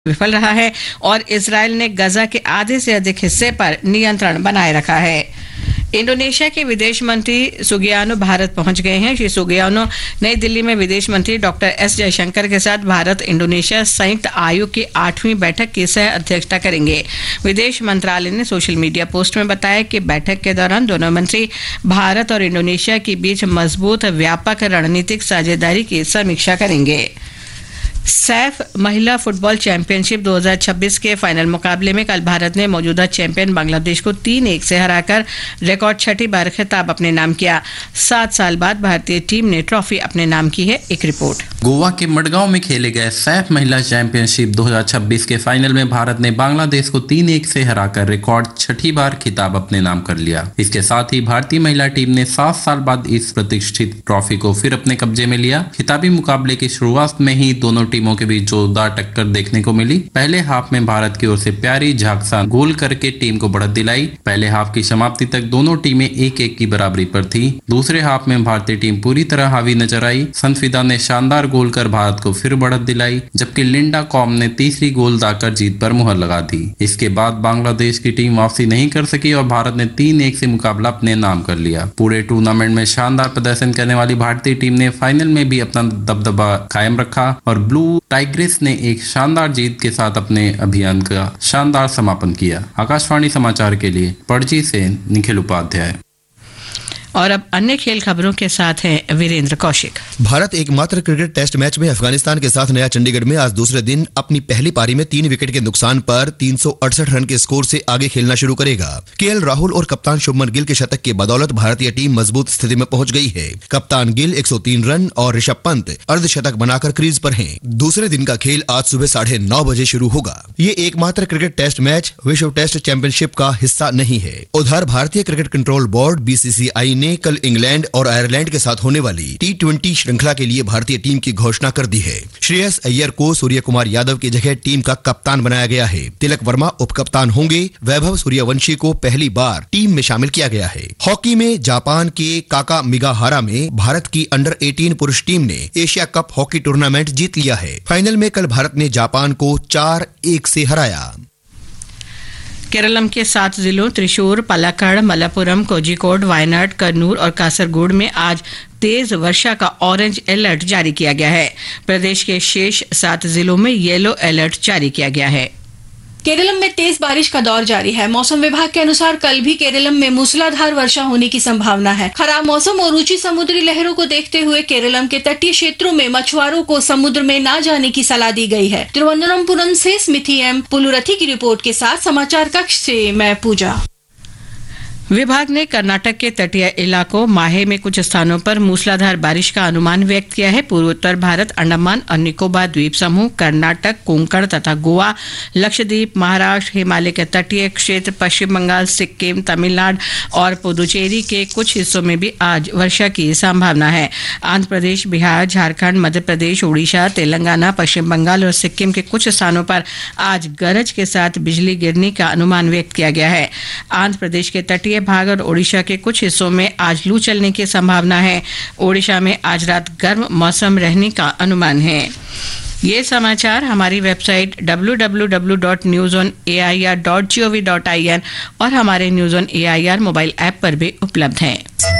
विफल रहा है और इजरायल ने गजा के आधे से अधिक हिस्से पर नियंत्रण बनाए रखा है। इंडोनेशिया के विदेश मंत्री सुगियानो भारत पहुंच गए हैं। श्री सुगियानो नई दिल्ली में विदेश मंत्री डॉक्टर एस जयशंकर के साथ भारत इंडोनेशिया संयुक्त आयोग की 8वीं बैठक की सह अध्यक्षता करेंगे। विदेश मंत्रालय ने सोशल मीडिया पोस्ट में बताया कि बैठक के दौरान दोनों मंत्री भारत और इंडोनेशिया के बीच मजबूत व्यापक रणनीतिक साझेदारी की समीक्षा करेंगे। सैफ महिला फुटबॉल चैंपियनशिप 2026 के फाइनल मुकाबले में कल भारत ने मौजूदा चैंपियन बांग्लादेश को 3-1 से हराकर रिकॉर्ड छठी बार खिताब अपने नाम किया। 7 साल बाद भारतीय टीम ने ट्रॉफी अपने नाम की है। एक रिपोर्ट। गोवा के मडगांव में खेले गए सैफ महिला चैंपियनशिप 2026 के फाइनल में भारत ने बांग्लादेश को 3-1 से हराकर रिकॉर्ड छठी बार खिताब अपने नाम कर लिया। इसके साथ ही भारतीय महिला टीम ने 7 साल बाद इस प्रतिष्ठित ट्रॉफी को फिर अपने कब्जे में लिया। खिताबी मुकाबले की शुरुआत में ही दोनों टीमों के बीच जोरदार टक्कर देखने को मिली। पहले हाफ में भारत की ओर से प्यारी झाकसा गोल करके टीम को बढ़त दिलाई। पहले हाफ की समाप्ति तक दोनों टीमें 1-1 की बराबरी पर थी। दूसरे हाफ में भारतीय टीम पूरी तरह हावी नजर आई। संतफिदा ने शानदार गोल कर भारत को फिर बढ़त दिलाई, जबकि लिंडा कॉम ने तीसरी गोल दाकर जीत पर मुहर लगा दी। इसके बाद बांग्लादेश की टीम वापसी नहीं कर सकी और भारत ने 3-1 से मुकाबला अपने नाम कर लिया। पूरे टूर्नामेंट में शानदार प्रदर्शन करने वाली भारतीय टीम ने फाइनल में भी अपना दबदबा कायम रखा और ब्लू टाइग्रेस ने एक शानदार जीत के साथ अपने अभियान का शानदार समापन किया। आकाशवाणी समाचार के लिए पणजी से निखिल उपाध्याय। और अब अन्य खेल खबरों के साथ हैं वीरेंद्र कौशिक। भारत एकमात्र क्रिकेट टेस्ट मैच में अफगानिस्तान के साथ नया चंडीगढ़ में आज दूसरे दिन अपनी पहली पारी में 3 विकेट के नुकसान पर 368 रन के स्कोर से आगे खेलना शुरू करेगा। केएल राहुल और कप्तान शुभमन गिल के शतक की बदौलत भारतीय टीम मजबूत स्थिति में पहुंच गई है। कप्तान गिल 103 रन और ऋषभ पंत अर्धशतक बनाकर क्रीज पर हैं। दूसरे दिन का खेल आज सुबह 9:30 बजे शुरू होगा। ये एकमात्र क्रिकेट टेस्ट मैच विश्व टेस्ट चैंपियनशिप का हिस्सा नहीं है। उधर भारतीय क्रिकेट कंट्रोल बोर्ड BCCI ने कल इंग्लैंड और आयरलैंड के साथ होने वाली T20 श्रृंखला के लिए भारतीय टीम की घोषणा कर दी है। श्रेयस अय्यर को सूर्य कुमार यादव की जगह टीम का कप्तान बनाया गया है। तिलक वर्मा उपकप्तान होंगे। वैभव सूर्यवंशी को पहली बार टीम में शामिल किया गया है। हॉकी में जापान के काकामिगाहारा में भारत की अंडर 18 पुरुष टीम ने एशिया कप हॉकी टूर्नामेंट जीत लिया है। फाइनल में कल भारत ने जापान को 4-1 से हराया। केरलम के 7 जिलों त्रिशूर, पलक्कड़, मलप्पुरम, कोझिकोड, वायनाड, कन्नूर और कासरगोड में आज तेज वर्षा का ऑरेंज अलर्ट जारी किया गया है। प्रदेश के शेष 7 जिलों में येलो अलर्ट जारी किया गया है। केरलम में तेज बारिश का दौर जारी है। मौसम विभाग के अनुसार कल भी केरलम में मूसलाधार वर्षा होने की संभावना है। खराब मौसम और ऊंची समुद्री लहरों को देखते हुए केरलम के तटीय क्षेत्रों में मछुआरों को समुद्र में न जाने की सलाह दी गई है। तिरुवनंतपुरम से स्मिथी एम पुलुरथी की रिपोर्ट के साथ समाचार कक्ष से मैं पूजा। विभाग ने कर्नाटक के तटीय इलाकों माहे में कुछ स्थानों पर मूसलाधार बारिश का अनुमान व्यक्त किया है। पूर्वोत्तर भारत, अंडमान और निकोबार द्वीप समूह, कर्नाटक, कोंकण तथा गोवा, लक्षद्वीप, महाराष्ट्र, हिमालय के तटीय क्षेत्र, पश्चिम बंगाल, सिक्किम, तमिलनाडु और पुदुचेरी के कुछ हिस्सों में भी आज वर्षा की संभावना है। आंध्र प्रदेश, बिहार, झारखंड, मध्य प्रदेश, उड़ीसा, तेलंगाना, पश्चिम बंगाल और सिक्किम के कुछ स्थानों पर आज गरज के साथ बिजली गिरने का अनुमान व्यक्त किया गया है। आंध्र प्रदेश के तटीय भाग और ओडिशा के कुछ हिस्सों में आज लू चलने की संभावना है। ओडिशा में आज रात गर्म मौसम रहने का अनुमान है। ये समाचार हमारी वेबसाइट www.newsonair.gov.in और हमारे news on AIR mobile app पर भी उपलब्ध हैं।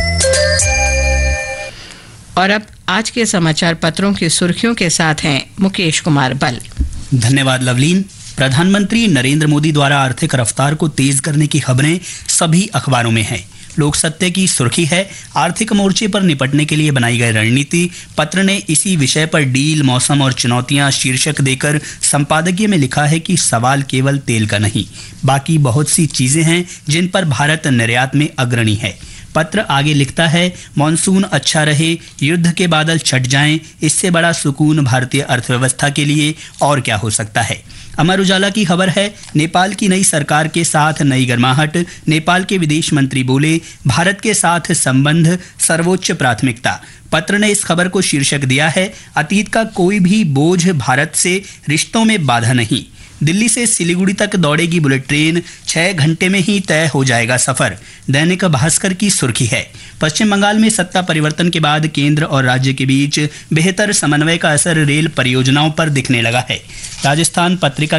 और अब आज के समाचार पत्रों की सुर्खियों के साथ हैं मुकेश कुमार बल। धन्यवाद लवलीन। प्रधानमंत्री नरेंद्र मोदी द्वारा आर्थिक रफ्तार को तेज करने की खबरें सभी अखबारों में हैं। लोक सत्य की सुर्खी है, आर्थिक मोर्चे पर निपटने के लिए बनाई गई रणनीति। पत्र ने इसी विषय पर डील, मौसम और चुनौतियां शीर्षक देकर संपादकीय में लिखा है कि सवाल केवल तेल का नहीं, बाकी बहुत सी चीजें हैं जिन पर भारत निर्यात में अग्रणी है। पत्र आगे लिखता है, मॉनसून अच्छा रहे, युद्ध के बादल छट जाएं, इससे बड़ा सुकून भारतीय अर्थव्यवस्था के लिए और क्या हो सकता है। अमर उजाला की खबर है, नेपाल की नई सरकार के साथ नई गर्माहट। नेपाल के विदेश मंत्री बोले, भारत के साथ संबंध सर्वोच्च प्राथमिकता। पत्र ने इस खबर को शीर्षक दिया है, अतीत का कोई भी बोझ भारत से रिश्तों में बाधा नहीं। दिल्ली से सिलीगुड़ी तक दौड़ेगी बुलेट ट्रेन, 6 घंटे में ही तय हो जाएगा सफर। दैनिक भास्कर की सुर्खी है, पश्चिम बंगाल में सत्ता परिवर्तन के बाद केंद्र और राज्य के बीच बेहतर समन्वय का असर रेल परियोजनाओं पर दिखने लगा है। राजस्थान पत्रिका